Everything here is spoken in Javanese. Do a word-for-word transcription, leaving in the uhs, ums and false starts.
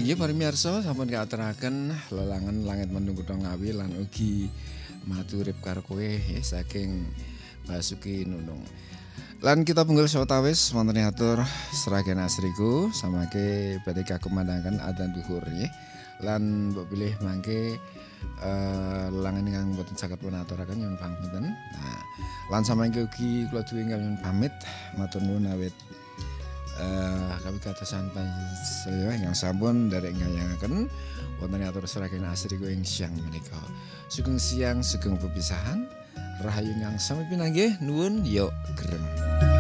Inggih para miyarsa sampun kaaturaken lelangan langit mendung kutha Ngawi lan ugi maturip karo kowe ya, saking Basuki Nunung. Lan kita punggul sawetawis wonten atur seragen asriku samangke badhe kakumandhangaken adzan duhur nggih. Lan mbok pilih mangke uh, lelangan ingkang boten saged pun aturaken nyuwun pangapunten. Nah, lan samangke ugi kula duwe ingkang pamit matur nuwun awit Uh, kami katasan panjenengan yang sampun derek ngayangaken wonten atur seragen asriku ing siang menika. Sugeng siang, sugeng pepisahan. Rahayu ingkang sami pinanggih nuwun ya greng.